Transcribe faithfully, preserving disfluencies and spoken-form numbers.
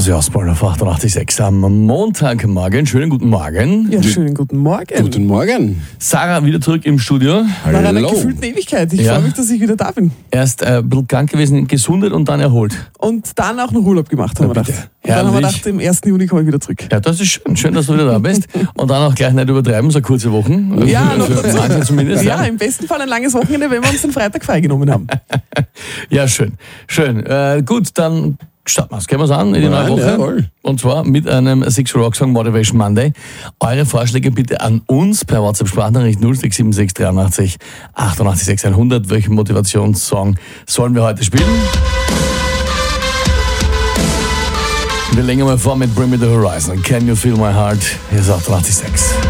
Ozzy Osbourne auf achtundachtzig Komma sechs am Montagmorgen. Schönen guten Morgen. Ja, schönen guten Morgen. Guten Morgen. Sarah wieder zurück im Studio. Nach einer gefühlten Ewigkeit. Ich Ja. freue mich, dass ich wieder da bin. Erst äh, ein bisschen krank gewesen, gesundet und dann erholt. Und dann auch noch Urlaub gemacht, haben wir bitte. gedacht. Und dann haben wir Herrlich. gedacht, im ersten Juni komme ich wieder zurück. Ja, das ist schön. Schön, dass du wieder da bist. Und dann auch gleich nicht übertreiben, so kurze Wochen. Ja, noch Für dazu. manche zumindest. Ja, Ja, im besten Fall ein langes Wochenende, wenn wir uns den Freitag freigenommen haben. ja schön. Schön. Äh, gut, dann starten wir es. Gehen wir es an in die neue Nein, Woche. jawohl. Und zwar mit einem Six Rock Song Motivation Monday. Eure Vorschläge bitte an uns per WhatsApp-Sprachnachricht null sechs sieben sechs dreiundachtzig achtundachtzig sechs hundert. Welchen Motivationssong sollen wir heute spielen? Wir legen mal vor mit Bring Me the Horizon. Can You Feel My Heart? Hier ist achtundachtzig Komma sechs.